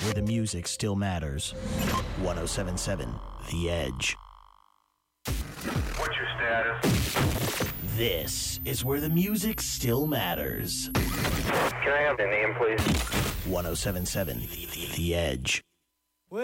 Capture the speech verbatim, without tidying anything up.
where the music still matters. one oh seven point seven The Edge. What's your status? This is where the music still matters. Can I have the name, please? one oh seven point seven The Edge.